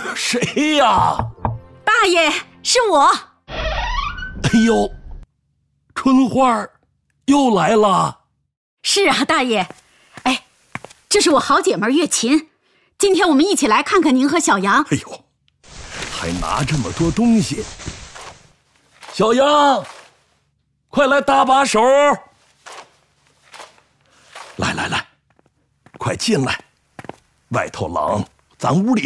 谁呀？ 大爷，是我。 哎呦，春花又来了。 是啊，大爷。哎，这是我好姐妹月琴，今天我们一起来看看您和小杨。 哎呦，还拿这么多东西。小杨，快来搭把手。来，快进来。外头冷，咱屋里